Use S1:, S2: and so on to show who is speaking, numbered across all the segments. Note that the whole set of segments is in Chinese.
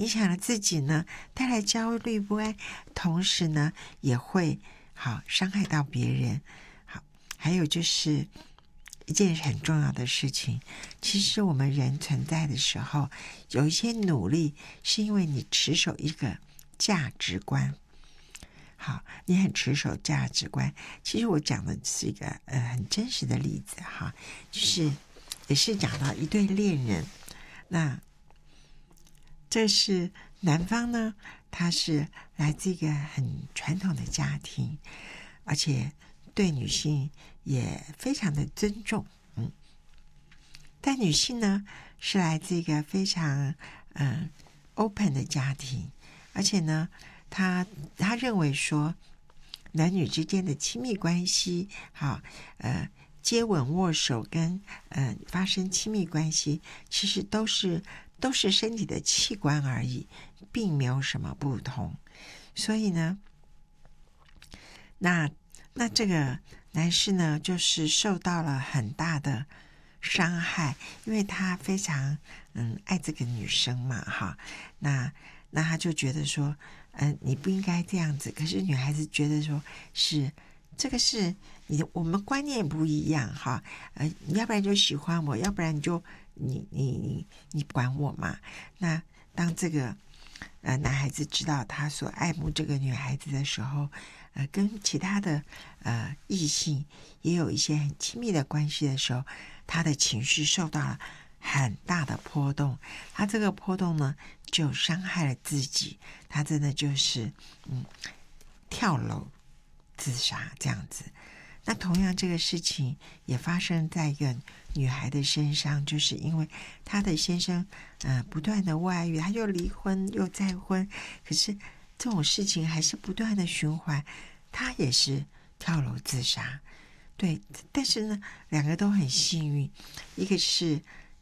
S1: 影响了自己呢，带来焦虑不安，同时呢也会伤害到别人。还有就是一件很重要的事情，其实我们人存在的时候，有一些努力是因为你持守一个价值观。你很持守价值观。其实我讲的是一个很真实的例子就是也是讲到一对恋人，那这是男方呢，他是来自一个很传统的家庭，而且对女性也非常的尊重，但女性呢是来自一个非常open 的家庭，而且呢他认为说男女之间的亲密关系接吻握手跟发生亲密关系，其实都是身体的器官而已，并没有什么不同。所以呢那这个男士呢就是受到了很大的伤害，因为他非常爱这个女生嘛那他就觉得说你不应该这样子，可是女孩子觉得说是这个是我们观念不一样你要不然就喜欢我，要不然你就你管我嘛。那当这个男孩子知道他所爱慕这个女孩子的时候，跟其他的异性也有一些很亲密的关系的时候，他的情绪受到了很大的波动。他这个波动呢就伤害了自己，他真的就是跳楼自杀这样子。那同样这个事情也发生在一个女孩的身上，就是因为她的先生不断的外遇，她又离婚又再婚，可是这种事情还是不断的循环，她也是跳楼自杀。对，但是呢两个都很幸运，一个是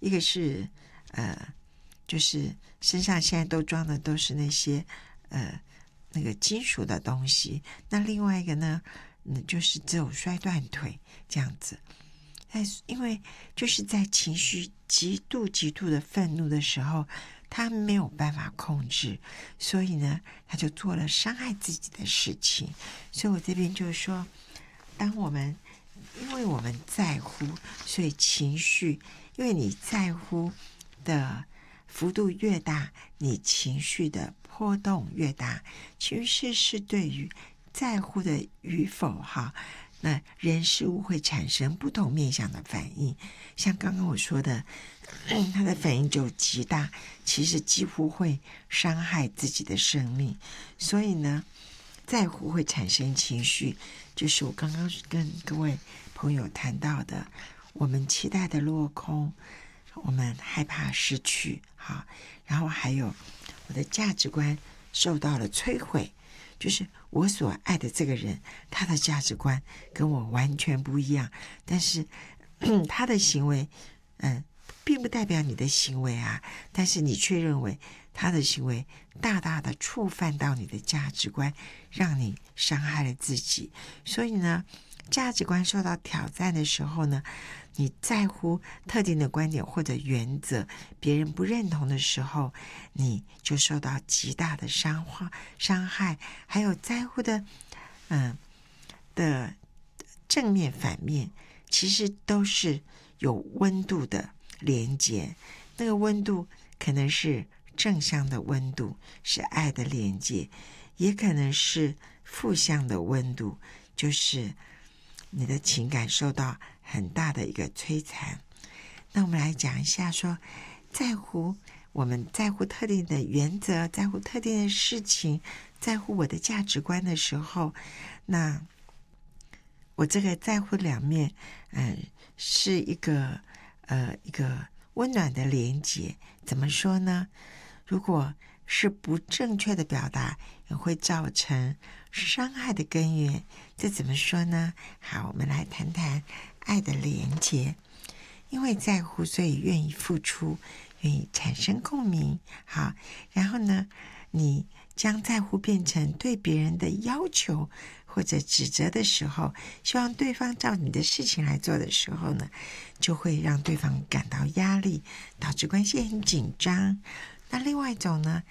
S1: 就是身上现在都装的都是那些那个金属的东西，那另外一个呢就是只有摔断腿这样子。因为就是在情绪极度的愤怒的时候，他没有办法控制，所以呢他就做了伤害自己的事情。所以我这边就是说，因为我们在乎，所以情绪，因为你在乎的幅度越大，你情绪的波动越大。情绪是对于在乎的与否那人事物会产生不同面向的反应。像刚刚我说的他的反应就极大，其实几乎会伤害自己的生命。所以呢在乎会产生情绪，就是我刚刚跟各位朋友谈到的，我们期待的落空，我们害怕失去然后还有我的价值观受到了摧毁，就是我所爱的这个人，他的价值观跟我完全不一样，但是他的行为并不代表你的行为但是你却认为他的行为大大的触犯到你的价值观，让你伤害了自己。所以呢价值观受到挑战的时候呢，你在乎特定的观点或者原则，别人不认同的时候，你就受到极大的伤害。还有在乎的正面反面，其实都是有温度的连接。那个温度可能是正向的温度，是爱的连接，也可能是负向的温度，就是你的情感受到很大的一个摧残。那我们来讲一下说，我们在乎特定的原则，在乎特定的事情，在乎我的价值观的时候，那我这个在乎两面是一个温暖的连结。怎么说呢？如果是不正确的表达，也会造成伤害的根源。这怎么说呢？好，我们来谈谈爱的连结。因为在乎，所以愿意付出，愿意产生共鸣。好，然后呢，你将在乎变成对别人的要求或者指责的时候，希望对方照你的事情来做的时候呢，就会让对方感到压力，导致关系很紧张。那另外一种呢，